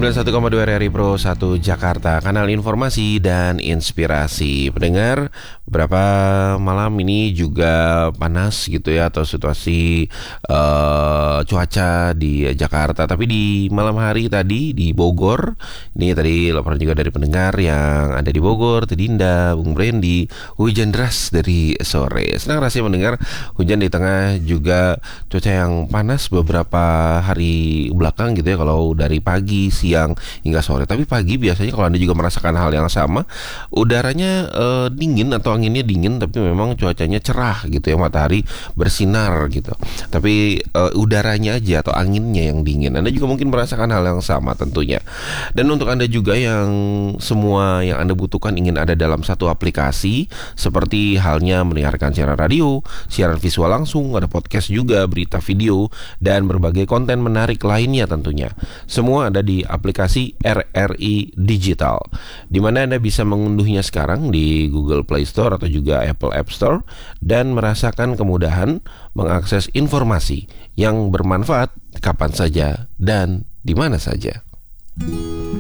91,2 RRI Pro 1 Jakarta, kanal informasi dan inspirasi. Pendengar, beberapa malam ini juga panas gitu ya, atau situasi cuaca di Jakarta. Tapi di malam hari tadi di Bogor, ini tadi laporan juga dari pendengar yang ada di Bogor, Tedinda, Bung Brandy, hujan deras dari sore. Senang rasanya mendengar hujan di tengah juga cuaca yang panas beberapa hari belakang gitu ya, kalau dari pagi, siang hingga sore. Tapi pagi biasanya kalau Anda juga merasakan hal yang sama, udaranya dingin atau anginnya dingin, tapi memang cuacanya cerah gitu ya, matahari bersinar gitu. Tapi udaranya aja atau anginnya yang dingin. Anda juga mungkin merasakan hal yang sama tentunya. Dan untuk Anda juga yang semua yang Anda butuhkan ingin ada dalam satu aplikasi, seperti halnya mendengarkan siaran radio, siaran visual langsung, ada podcast juga, berita video, dan berbagai konten menarik lainnya tentunya. Semua ada di aplikasi RRI Digital, di mana Anda bisa mengunduhnya sekarang di Google Play Store atau juga Apple App Store dan merasakan kemudahan mengakses informasi yang bermanfaat kapan saja dan di mana saja.